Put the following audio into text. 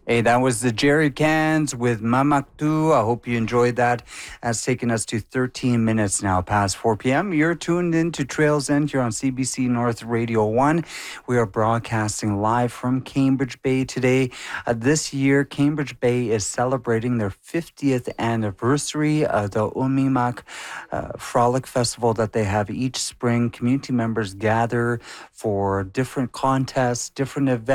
Hey, that was the Jerry Cans with Mamaktu. I hope you enjoyed that. That's taken us to 13 minutes now past 4 p.m. You're tuned in to Trails End here on CBC North Radio 1. We are broadcasting live from Cambridge Bay today. This year, Cambridge Bay is celebrating their 50th anniversary of the Umimak Frolic Festival that they have each spring. Community members gather for different contests, different events.